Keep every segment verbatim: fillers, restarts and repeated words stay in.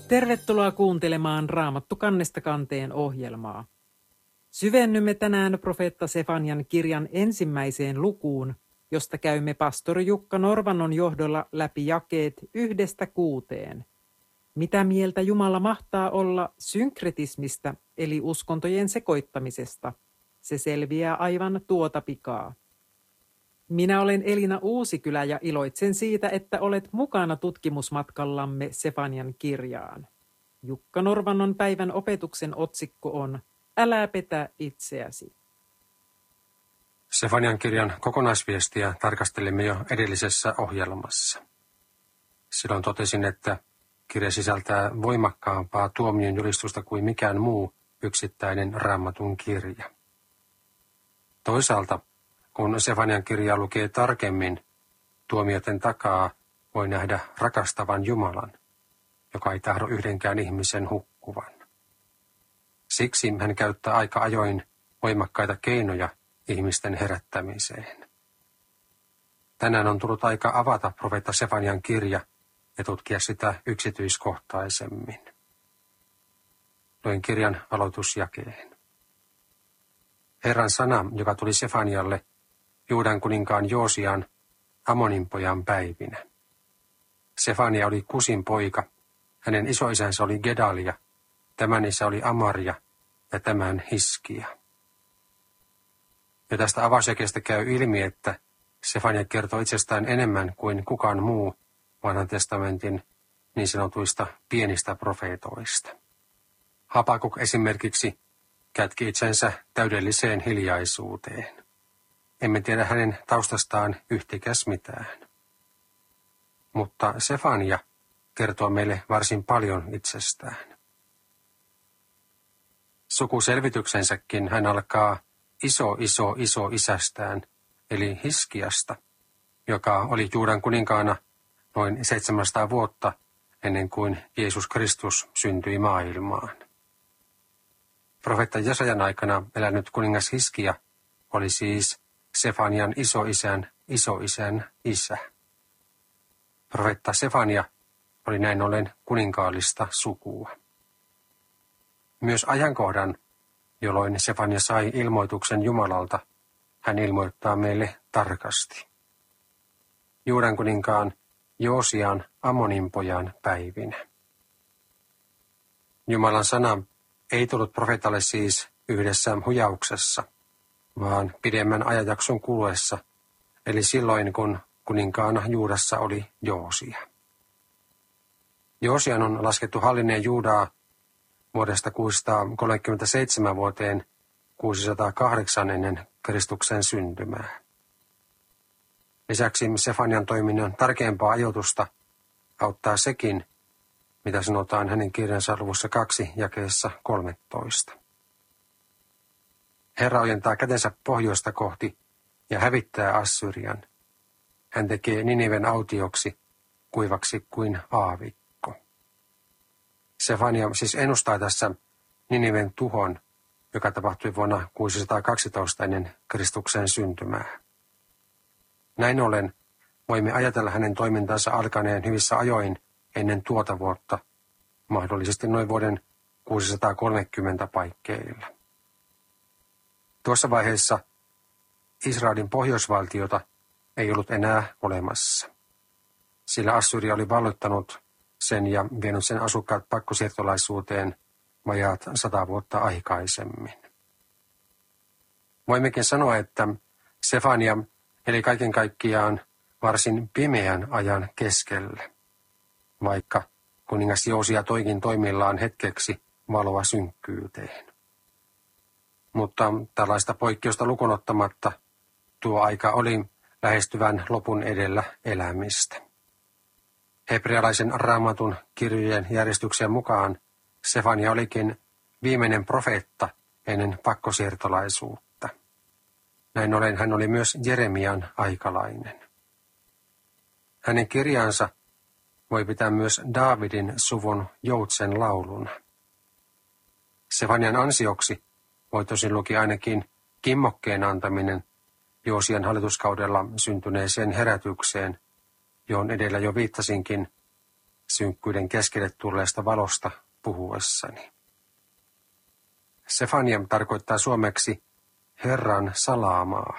Tervetuloa kuuntelemaan Raamattu kannesta kanteen ohjelmaa. Syvennymme tänään profeetta Sefanian kirjan ensimmäiseen lukuun, josta käymme pastori Jukka Norvannon johdolla läpi jakeet yhdestä kuuteen. Mitä mieltä Jumala mahtaa olla synkretismistä, eli uskontojen sekoittamisesta? Se selviää aivan tuota pikaa. Minä olen Elina Uusikylä ja iloitsen siitä, että olet mukana tutkimusmatkallamme Sefanian kirjaan. Jukka Norvannon päivän opetuksen otsikko on Älä petä itseäsi. Sefanian kirjan kokonaisviestiä tarkastelimme jo edellisessä ohjelmassa. Silloin totesin, että kirja sisältää voimakkaampaa tuomion julistusta kuin mikään muu yksittäinen Raamatun kirja. Toisaalta, kun Sefanian kirjaa lukee tarkemmin, tuomioiden takaa voi nähdä rakastavan Jumalan, joka ei tahdo yhdenkään ihmisen hukkuvan. Siksi hän käyttää aika ajoin voimakkaita keinoja ihmisten herättämiseen. Tänään on tullut aika avata profeetta Sefanian kirja ja tutkia sitä yksityiskohtaisemmin. Luen kirjan aloitusjakeen. Herran sana, joka tuli Sefanialle, Juudan kuninkaan Joosian, Amonin pojan päivinä. Sefania oli Kusin poika, hänen isoisänsä oli Gedalia, tämän isä oli Amaria ja tämän Hiskia. Ja tästä avausjakeesta käy ilmi, että Sefania kertoo itsestään enemmän kuin kukaan muu vanhan testamentin niin sanotuista pienistä profeetoista. Habakuk esimerkiksi kätki itsensä täydelliseen hiljaisuuteen. Emme tiedä hänen taustastaan yhtikäs mitään. Mutta Sefania kertoo meille varsin paljon itsestään. Sukuselvityksensäkin hän alkaa iso iso iso isästään, eli Hiskiasta, joka oli Juudan kuninkaana noin seitsemänsataa vuotta ennen kuin Jeesus Kristus syntyi maailmaan. Profeetta Jesajan aikana elänyt kuningas Hiskia oli siis Sefanian isoisän isoisän isä. Profeetta Sefania oli näin ollen kuninkaallista sukua. Myös ajankohdan, jolloin Sefania sai ilmoituksen Jumalalta, hän ilmoittaa meille tarkasti. Juudan kuninkaan Joosian Amonin pojan päivinä. Jumalan sana ei tullut profeetalle siis yhdessä hujauksessa, vaan pidemmän ajanjakson kuluessa, eli silloin kun kuninkaana Juudassa oli Joosia. Joosian on laskettu hallinneen Juudaa vuodesta kuusisataakolmekymmentäseitsemän vuoteen kuusisataakahdeksan ennen Kristuksen syntymää. Lisäksi Sefanian toiminnan tarkempaa ajoitusta auttaa sekin, mitä sanotaan hänen kirjansa luvussa kaksi jakeessa kolmetoista. Herra ojentaa kätensä pohjoista kohti ja hävittää Assyrian. Hän tekee Niniven autioksi, kuivaksi kuin aavikko. Sefania siis ennustaa tässä Niniven tuhon, joka tapahtui vuonna kuusisataakaksitoista ennen Kristuksen syntymää. Näin ollen voimme ajatella hänen toimintansa alkaneen hyvissä ajoin ennen tuota vuotta, mahdollisesti noin vuoden kuusisataakolmekymmentä paikkeilla. Tuossa vaiheessa Israelin pohjoisvaltiota ei ollut enää olemassa, sillä Assyria oli vallottanut sen ja vienyt sen asukkaat pakkosiirtolaisuuteen vajaat sata vuotta aikaisemmin. Voimmekin sanoa, että Sefania eli kaiken kaikkiaan varsin pimeän ajan keskellä, vaikka kuningas Joosia toikin toimillaan hetkeksi valoa synkkyyteen. Mutta tällaista poikkeusta lukunottamatta tuo aika oli lähestyvän lopun edellä elämistä. Hebrealaisen raamatun kirjojen järjestyksen mukaan Sefania olikin viimeinen profeetta ennen pakkosiirtolaisuutta. Näin ollen hän oli myös Jeremian aikalainen. Hänen kirjansa voi pitää myös Daavidin suvun joutsen lauluna. Sefanian ansioksi voi tosin luki ainakin kimmokkeen antaminen Joosian hallituskaudella syntyneeseen herätykseen, johon edellä jo viittasinkin, synkkyyden keskelle tulleesta valosta puhuessani. Sefania tarkoittaa suomeksi Herran salaamaa.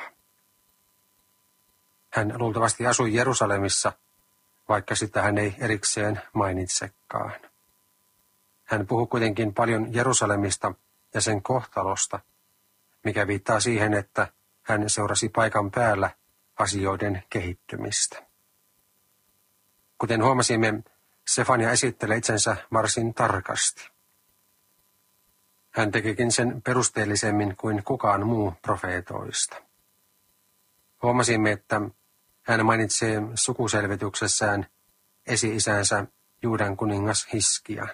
Hän luultavasti asui Jerusalemissa, vaikka sitä hän ei erikseen mainitsekaan. Hän puhuu kuitenkin paljon Jerusalemista ja sen kohtalosta, mikä viittaa siihen, että hän seurasi paikan päällä asioiden kehittymistä. Kuten huomasimme, Sefania esittelee itsensä varsin tarkasti. Hän tekikin sen perusteellisemmin kuin kukaan muu profeetoista. Huomasimme, että hän mainitsee sukuselvityksessään esi-isänsä Juudan kuningas Hiskian.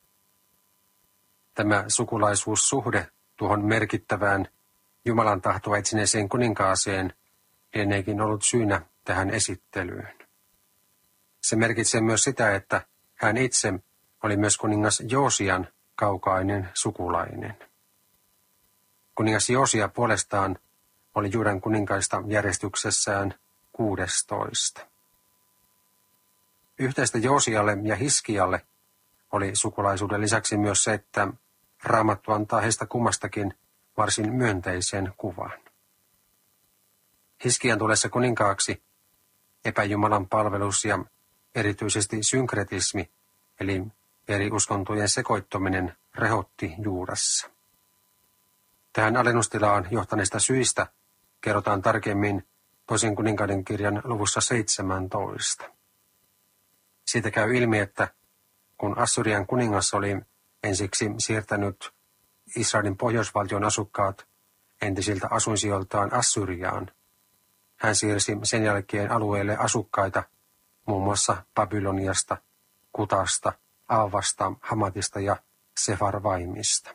Tämä sukulaisuussuhde tuohon merkittävään Jumalan tahtoa etsineeseen kuninkaaseen lieneekin ollut syynä tähän esittelyyn. Se merkitsee myös sitä, että hän itse oli myös kuningas Joosian kaukainen sukulainen. Kuningas Joosia puolestaan oli Juudan kuninkaista järjestyksessään kuudestoista. Yhteistä Joosialle ja Hiskialle oli sukulaisuuden lisäksi myös se, että Raamattu antaa heistä kummastakin varsin myönteisen kuvan. Hiskian tullessa kuninkaaksi epäjumalan palvelus ja erityisesti synkretismi, eli eri uskontojen sekoittuminen, rehotti Juudassa. Tähän alennustilaan johtaneista syistä kerrotaan tarkemmin toisen kuninkaiden kirjan luvussa seitsemäntoista. Siitä käy ilmi, että kun Assyrian kuningas oli ensiksi siirtänyt Israelin pohjoisvaltion asukkaat entisiltä asuinsijoiltaan Assyriaan, hän siirsi sen jälkeen alueelle asukkaita muun muassa Babyloniasta, Kutasta, Aavasta, Hamatista ja Sefarvaimista.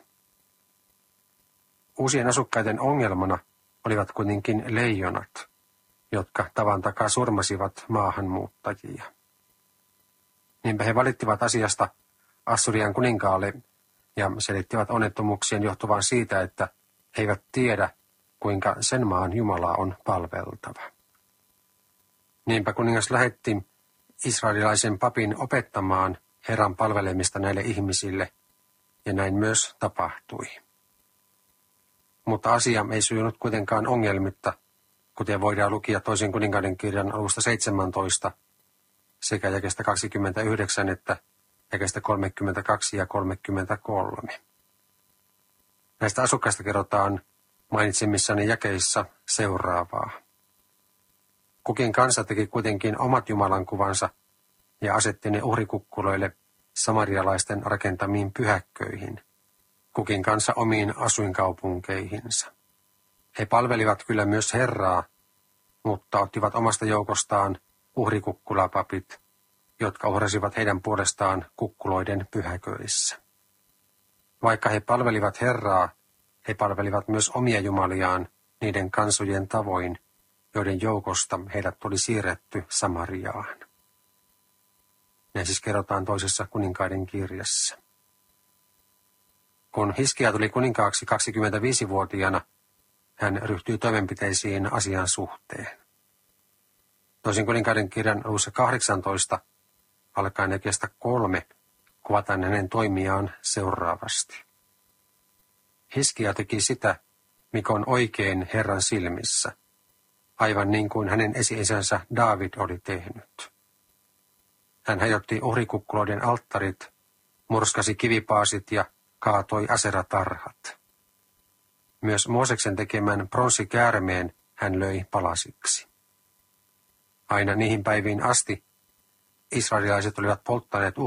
Uusien asukkaiden ongelmana olivat kuitenkin leijonat, jotka tavan takaa surmasivat maahanmuuttajia. Niinpä he valittivat asiasta Assyrian kuninkaalle ja selittivät onnettomuuksien johtuvan siitä, että he eivät tiedä, kuinka sen maan Jumalaa on palveltava. Niinpä kuningas lähetti israelilaisen papin opettamaan Herran palvelemista näille ihmisille, ja näin myös tapahtui. Mutta asia ei sujunut kuitenkaan ongelmitta, kuten voidaan lukea toisen kuninkaiden kirjan alusta seitsemäntoista, sekä jakeesta kaksikymmentäyhdeksän että jakeesta kolmekymmentäkaksi ja kolmekymmentäkolme. Näistä asukkaista kerrotaan mainitsemissani jakeissa seuraavaa. Kukin kansa teki kuitenkin omat Jumalan kuvansa ja asetti ne uhrikukkuloille samarialaisten rakentamiin pyhäkköihin, kukin kansa omiin asuinkaupunkeihinsa. He palvelivat kyllä myös Herraa, mutta ottivat omasta joukostaan uhrikukkulapapit, jotka uhrasivat heidän puolestaan kukkuloiden pyhäköissä. Vaikka he palvelivat Herraa, he palvelivat myös omia jumaliaan niiden kansojen tavoin, joiden joukosta heidät tuli siirretty Samariaan. Näin siis kerrotaan toisessa kuninkaiden kirjassa. Kun Hiskia tuli kuninkaaksi kaksikymmentäviisivuotiaana, hän ryhtyi toimenpiteisiin asian suhteen. Toisen kuninkaiden kirjan luvussa kahdeksantoista alkaen jakeesta kolme kuvataan hänen toimiaan seuraavasti. Hiskia teki sitä, mikä on oikein Herran silmissä, aivan niin kuin hänen esi-isänsä Daavid oli tehnyt. Hän hajotti uhrikukkuloiden alttarit, murskasi kivipaasit ja kaatoi aseratarhat. Myös Mooseksen tekemän pronssikäärmeen hän löi palasiksi. Aina niihin päiviin asti israelilaiset olivat polttaneet